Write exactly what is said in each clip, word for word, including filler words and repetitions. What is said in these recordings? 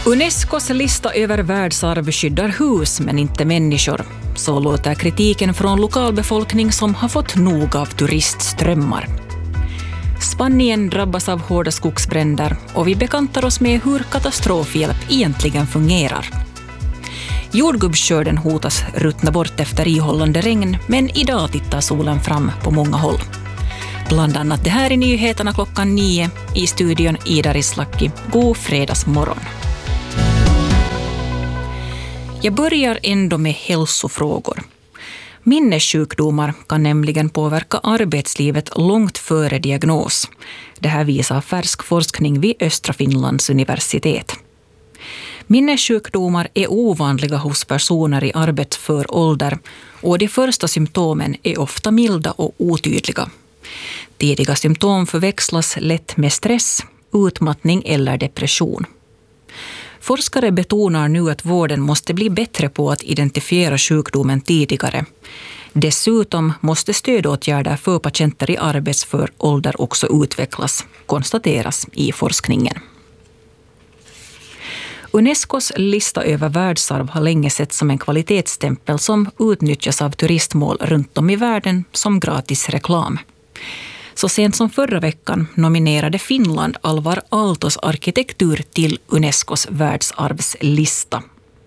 Unescos lista över världsarv skyddar hus men inte människor. Så låter kritiken från lokalbefolkning som har fått nog av turistströmmar. Spanien drabbas av hårda skogsbränder och vi bekantar oss med hur katastrofhjälp egentligen fungerar. Jordgubbskörden hotas ruttna bort efter ihållande regn, men idag tittar solen fram på många håll. Bland annat det här i nyheterna klockan nio, i studion Ida Rislaki. God fredagsmorgon. Jag börjar ändå med hälsofrågor. Minnessjukdomar kan nämligen påverka arbetslivet långt före diagnos. Det här visar färsk forskning vid Östra Finlands universitet. Minnessjukdomar är ovanliga hos personer i arbetsför ålder och de första symptomen är ofta milda och otydliga. Tidiga symptom förväxlas lätt med stress, utmattning eller depression. Forskare betonar nu att vården måste bli bättre på att identifiera sjukdomen tidigare. Dessutom måste stödåtgärder för patienter i arbetsför ålder också utvecklas, konstateras i forskningen. Unescos lista över världsarv har länge sett som en kvalitetsstämpel som utnyttjas av turistmål runt om i världen som gratis reklam. Så sent som förra veckan nominerade Finland Alvar Aaltos arkitektur till Unescos världsarvslista.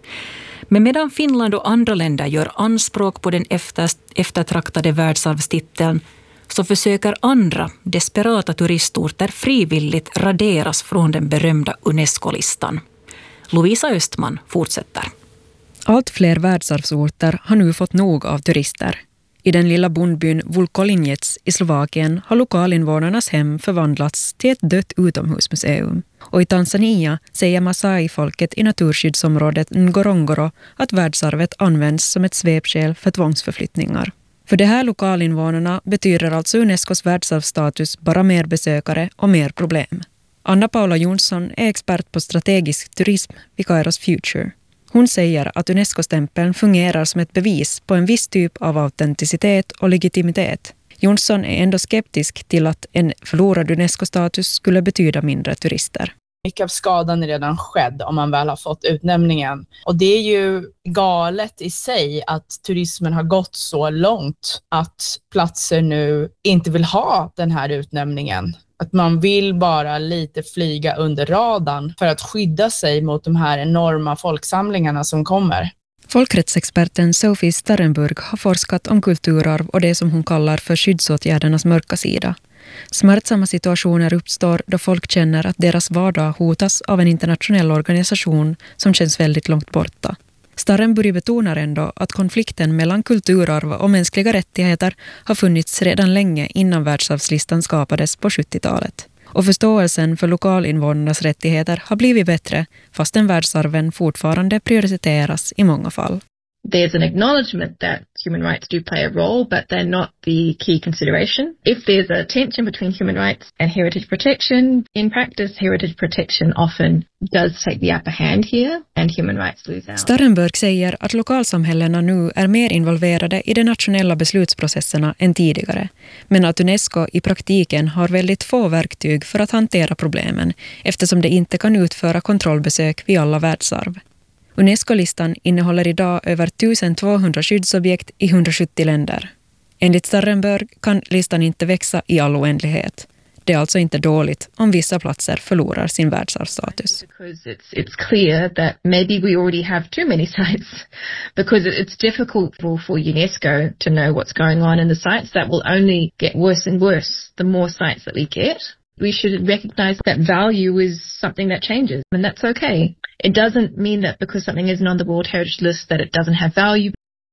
Men medan Finland och andra länder gör anspråk på den efter, eftertraktade världsarvstiteln så försöker andra desperata turistorter frivilligt raderas från den berömda UNESCO-listan. Lovisa Östman fortsätter. Allt fler världsarvsorter har nu fått nog av turister. I den lilla bondbyn Vulkolinets i Slovakien har lokalinvånarnas hem förvandlats till ett dött utomhusmuseum. Och i Tanzania säger Masai-folket i naturskyddsområdet Ngorongoro att världsarvet används som ett svepskäl för tvångsförflyttningar. För de här lokalinvånarna betyder alltså Unescos världsarvsstatus bara mer besökare och mer problem. Anna Paula Jonsson är expert på strategisk turism vid Kairos Future. Hon säger att UNESCO-stämpeln fungerar som ett bevis på en viss typ av autenticitet och legitimitet. Jonsson är ändå skeptisk till att en förlorad UNESCO-status skulle betyda mindre turister. Mycket av skadan är redan skedd om man väl har fått utnämningen. Och det är ju galet i sig att turismen har gått så långt att platser nu inte vill ha den här utnämningen. Att man vill bara lite flyga under radarn för att skydda sig mot de här enorma folksamlingarna som kommer. Folkrättsexperten Sophie Starrenburg har forskat om kulturarv och det som hon kallar för skyddsåtgärdernas mörka sida. Smärtsamma situationer uppstår då folk känner att deras vardag hotas av en internationell organisation som känns väldigt långt borta. Starrenburg betonar ändå att konflikten mellan kulturarv och mänskliga rättigheter har funnits redan länge innan världsarvslistan skapades på sjuttiotalet. Och förståelsen för lokalinvånarnas rättigheter har blivit bättre fastän världsarven fortfarande prioriteras i många fall. There's an acknowledgement that human rights do play a role, but they're not the key consideration. If there's a tension between human rights and heritage protection, in practice, heritage protection often does take the upper hand here and human rights lose out. Starrenburg säger att lokalsamhällena nu är mer involverade i de nationella beslutsprocesserna än tidigare, men att UNESCO i praktiken har väldigt få verktyg för att hantera problemen eftersom det inte kan utföra kontrollbesök vid alla världsarv. UNESCO-listan innehåller idag över tusentvåhundra skyddsobjekt i hundrasjuttio länder. Enligt Starrenburg kan listan inte växa i all oändlighet. Det är alltså inte dåligt om vissa platser förlorar sin världsarvsstatus. Because it's it's clear that maybe we already have too many sites because it's difficult for, for UNESCO to know what's going on in the sites. That will only get worse and worse the more sites that we get. We should recognize that value is something that changes, and that's okay. It doesn't mean that because something isn't on the World Heritage List that it doesn't have value.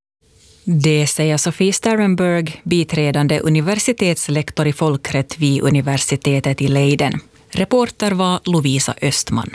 Det säger Sophie Starrenburg, biträdande universitetslektor i folkrätt vid universitetet i Leiden. Reporter var Lovisa Östman.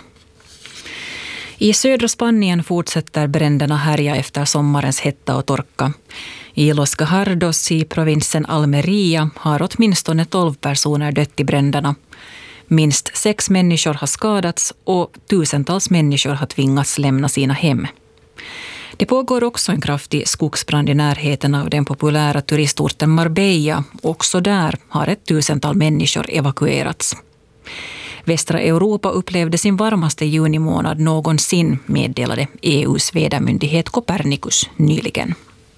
I södra Spanien fortsätter bränderna härja efter sommarens hetta och torka. I Los Gajardos i provinsen Almeria har åtminstone tolv personer dött i bränderna. Minst sex människor har skadats och tusentals människor har tvingats lämna sina hem. Det pågår också en kraftig skogsbrand i närheten av den populära turistorten Marbella. Också där har ett tusental människor evakuerats. Västra Europa upplevde sin varmaste junimånad någonsin, meddelade E U:s vädermyndighet Copernicus nyligen.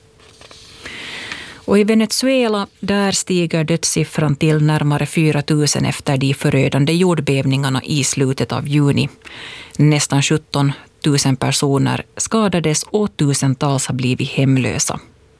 Och i Venezuela, där stiger dödssiffran till närmare fyra tusen efter de förödande jordbävningarna i slutet av juni. Nästan sjutton tusen personer skadades och tusentals har blivit hemlösa.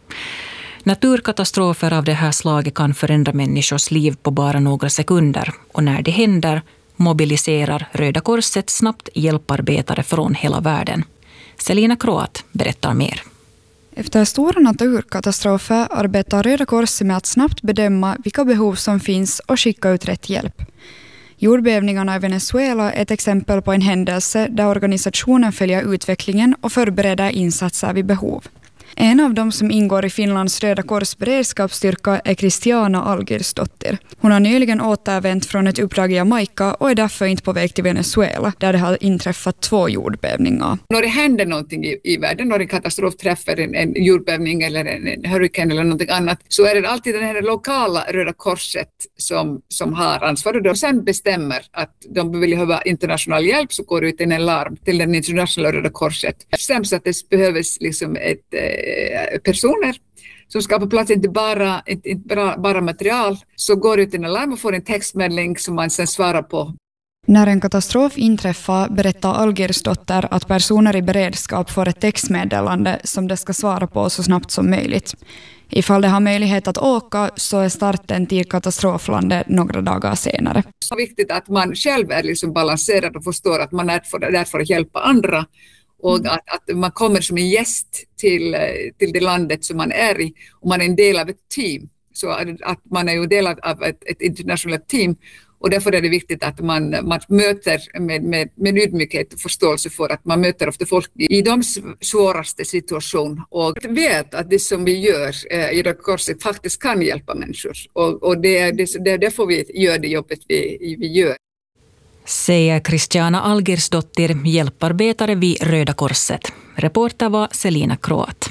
Naturkatastrofer av det här slaget kan förändra människors liv på bara några sekunder, och när det händer mobiliserar Röda Korset snabbt hjälparbetare från hela världen. Selina Kroat berättar mer. Efter stora naturkatastrofer arbetar Röda Korset med att snabbt bedöma vilka behov som finns och skicka ut rätt hjälp. Jordbävningarna i Venezuela är ett exempel på en händelse där organisationen följer utvecklingen och förbereder insatser vid behov. En av dem som ingår i Finlands Röda Kors beredskapsstyrka är Christiana Algirsdottir. Hon har nyligen återvänt från ett uppdrag i Jamaica och är därför inte på väg till Venezuela, där det har inträffat två jordbävningar. När det händer någonting i, i världen, när en katastrof träffar en, en jordbävning eller en, en hurrikan eller någonting annat, så är det alltid det här lokala Röda Korset som, som har ansvar. Och sen bestämmer att de vill behöva internationell hjälp, så går det ut en larm till den internationella Röda Korset. Bestäms att det behövs liksom ett personer som ska på plats, inte bara, inte bara, bara material, så går ut en alarm och får en textmeddelning som man sen svarar på. När en katastrof inträffar berättar Algirsdotter att personer i beredskap får ett textmeddelande som de ska svara på så snabbt som möjligt. Ifall de har möjlighet att åka så är starten till katastroflandet några dagar senare. Det är viktigt att man själv är liksom balanserad och förstår att man är där för att hjälpa andra. Och att, att man kommer som en gäst till, till det landet som man är i, och man är en del av ett team. Så att, att man är ju del av ett, ett internationellt team, och därför är det viktigt att man, man möter med, med, med ödmjukhet och förståelse för att man möter ofta folk i de svåraste situationer och vet att det som vi gör i Röda Korset faktiskt kan hjälpa människor. Och, och det, det, det, därför vi gör det jobbet vi, vi gör. Säger Christiana Algirsdottir, hjälparbetare vid Röda Korset. Reporter var Selina Kroat.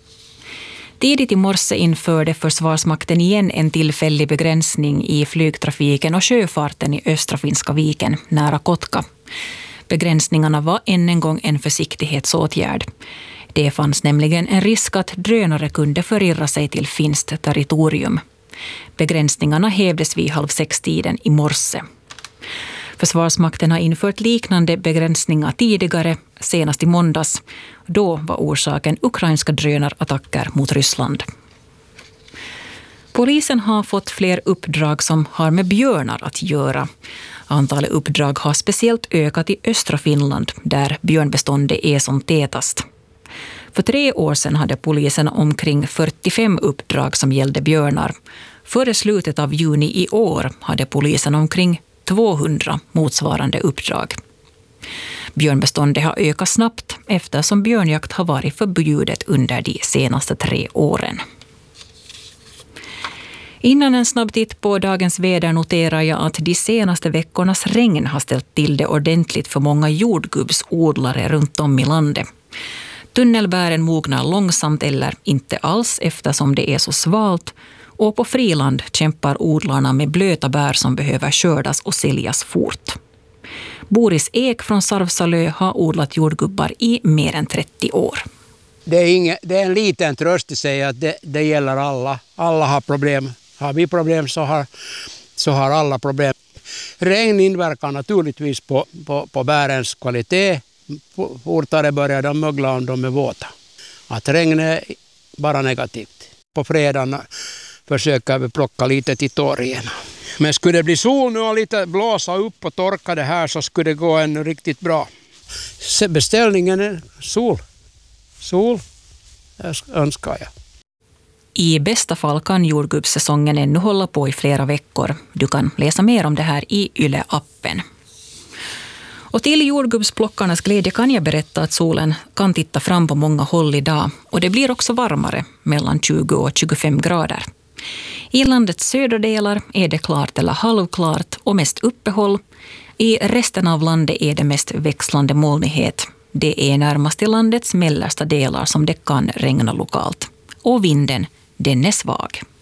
Tidigt i morse införde Försvarsmakten igen en tillfällig begränsning i flygtrafiken och sjöfarten i östra Finska viken nära Kotka. Begränsningarna var än en gång en försiktighetsåtgärd. Det fanns nämligen en risk att drönare kunde förirra sig till finskt territorium. Begränsningarna hävdes vid halv sex-tiden i morse. Försvarsmakten har infört liknande begränsningar tidigare, senast i måndags. Då var orsaken ukrainska drönarattacker mot Ryssland. Polisen har fått fler uppdrag som har med björnar att göra. Antalet uppdrag har speciellt ökat i östra Finland, där björnbeståndet är som tätast. För tre år sedan hade polisen omkring fyrtiofem uppdrag som gällde björnar. Före slutet av juni i år hade polisen omkring tvåhundra motsvarande uppdrag. Björnbeståndet har ökat snabbt eftersom björnjakt har varit förbjudet under de senaste tre åren. Innan en snabb titt på dagens väder noterar jag att de senaste veckornas regn har ställt till det ordentligt för många jordgubbsodlare runt om i landet. Tunnelbären mognar långsamt eller inte alls eftersom det är så svalt, och på friland kämpar odlarna med blöta bär som behöver skördas och säljas fort. Boris Ek från Sarvsalö har odlat jordgubbar i mer än trettio år. Det är, inga, det är en liten tröst i sig att det, det gäller alla. Alla har problem. Har vi problem så har, så har alla problem. Regn inverkar naturligtvis på, på, på bärens kvalitet. Fortare börjar de mögla om de är våta. Att regn är bara negativt. På fredagen försöker vi plocka lite till torgen. Men skulle det bli sol nu och lite blåsa upp och torka det här så skulle det gå ännu riktigt bra. Beställningen är sol. Sol önskar jag. I bästa fall kan jordgubbssäsongen ännu hålla på i flera veckor. Du kan läsa mer om det här i Yle-appen. Och till jordgubbsplockarnas glädje kan jag berätta att solen kan titta fram på många håll idag. Och det blir också varmare, mellan tjugo och tjugofem grader. I landets södra delar är det klart eller halvklart och mest uppehåll. I resten av landet är det mest växlande molnighet. Det är närmast i landets mellersta delar som det kan regna lokalt. Och vinden, den är svag.